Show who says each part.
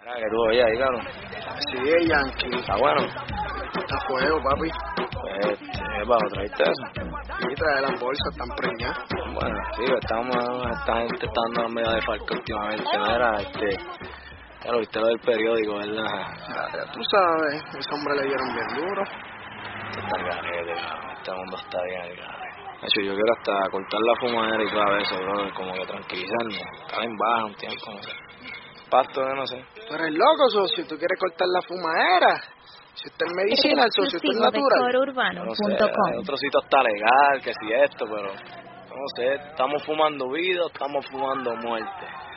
Speaker 1: Ah, que tú oye ahí, cabrón.
Speaker 2: Sí, Yankee.
Speaker 1: Está bueno.
Speaker 2: Está fuego, papi.
Speaker 1: Pues, bajo, ¿traíste eso?
Speaker 2: Sí, trae las bolsas, están preñadas.
Speaker 1: Bueno, sí, esta gente está dando medio de falta últimamente. Mira, ya lo viste lo del periódico, ¿verdad?
Speaker 2: Ya tú sabes, ese hombre le dieron bien duro.
Speaker 1: Esto está garete, cabrón. Este mundo está bien al garete. De hecho, yo quiero hasta cortar la fumadera y todo eso, bro, como que tranquilizarme. Estar en baja un tiempo, no sé. Pasto, no sé.
Speaker 2: Tú eres loco, socio, tú quieres cortar la fumadera. Si usted es medicinal, socio, usted es natural.
Speaker 1: No sé, hay otro sitio está legal, que si esto, pero no sé, estamos fumando vida o estamos fumando muerte.